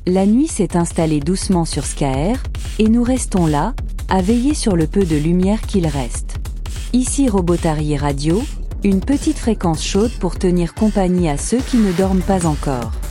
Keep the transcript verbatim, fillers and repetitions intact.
La nuit s'est installée doucement sur Skaer, et nous restons là, à veiller sur le peu de lumière qu'il reste. Ici Robotary Radio, une petite fréquence chaude pour tenir compagnie à ceux qui ne dorment pas encore.